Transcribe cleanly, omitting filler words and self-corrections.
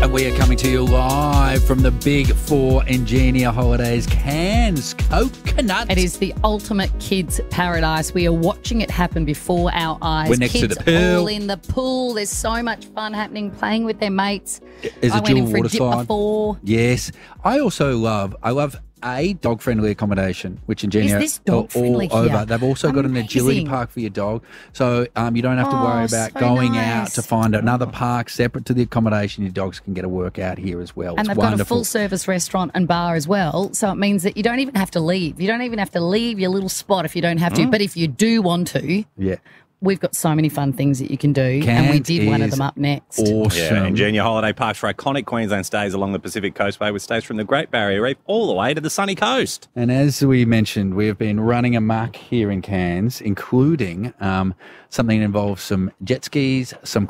We are coming to you live from the Big Four Ingenia Holidays, Cairns Coconut. It is the ultimate kids' paradise. We are watching it happen before our eyes. We're next to kids the pool. all in the pool. There's so much fun happening, playing with their mates. There's I a went in dual for a water dip slide. before. Yes. I love a dog-friendly accommodation, which Ingenia Is this dog-friendly all over. here? They've also got an agility Amazing. park for your dog, so you don't have to worry about so going out nice. to find another park separate to the accommodation. Your dogs can get a workout here as well. And It's they've got a wonderful. full-service restaurant and bar as well, so it means that you don't even have to leave. You don't even have to leave your little spot if you don't have to. But if you do want to, Yeah. we've got so many fun things that you can do, and we Cairns did one of is them up next. Awesome. Yeah, Ingenia Holiday Parks for iconic Queensland stays along the Pacific Coastway with stays from the Great Barrier Reef all the way to the sunny coast. And as we mentioned, we have been running amok here in Cairns, including something that involves some jet skis, some